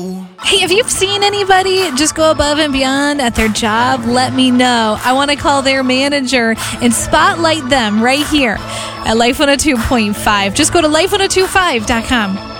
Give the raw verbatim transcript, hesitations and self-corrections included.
Hey, if you've seen anybody just go above and beyond at their job, let me know. I want to call their manager and spotlight them right here at Life one oh two point five. Just go to life ten twenty-five dot com.